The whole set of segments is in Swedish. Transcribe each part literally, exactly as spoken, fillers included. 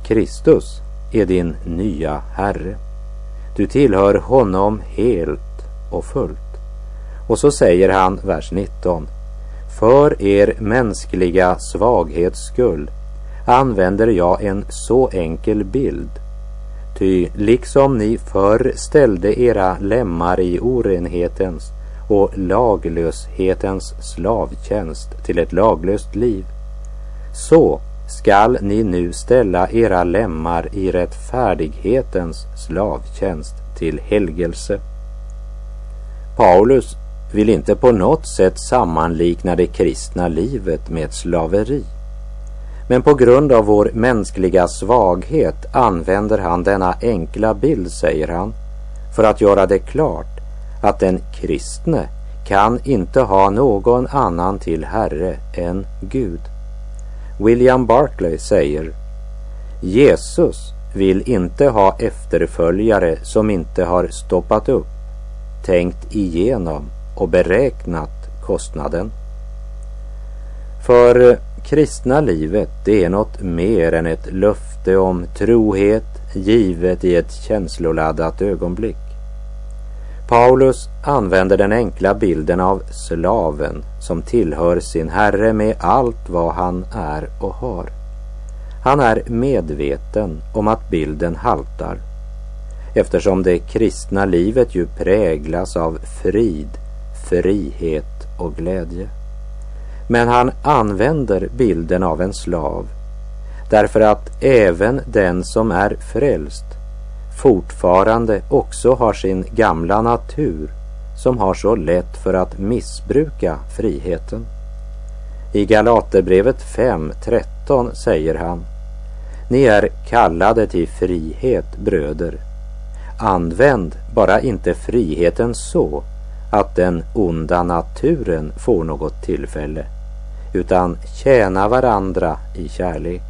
Kristus är din nya Herre. Du tillhör honom helt och fullt. Och så säger han, vers nitton: för er mänskliga svaghets skull använder jag en så enkel bild. Ty liksom ni förr ställde era lemmar i orenhetens och laglöshetens slavtjänst till ett laglöst liv, så skall ni nu ställa era lemmar i rättfärdighetens slavtjänst till helgelse. Paulus vill inte på något sätt sammanlikna det kristna livet med slaveri. Men på grund av vår mänskliga svaghet använder han denna enkla bild, säger han, för att göra det klart att den kristne kan inte ha någon annan till Herre än Gud. William Barclay säger: Jesus vill inte ha efterföljare som inte har stoppat upp, tänkt igenom och beräknat kostnaden. För kristna livet, det är något mer än ett löfte om trohet givet i ett känsloladdat ögonblick. Paulus använder den enkla bilden av slaven som tillhör sin herre med allt vad han är och har. Han är medveten om att bilden haltar, eftersom det kristna livet ju präglas av frid, frihet och glädje. Men han använder bilden av en slav därför att även den som är frälst fortfarande också har sin gamla natur som har så lätt för att missbruka friheten. I Galaterbrevet fem tretton säger han: ni är kallade till frihet, bröder. Använd bara inte friheten så att den onda naturen får något tillfälle, utan tjäna varandra i kärlek.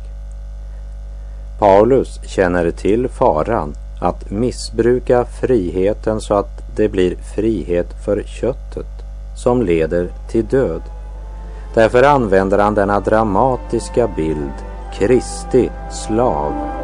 Paulus känner till faran att missbruka friheten så att det blir frihet för köttet som leder till död. Därför använder han denna dramatiska bild, Kristi slav.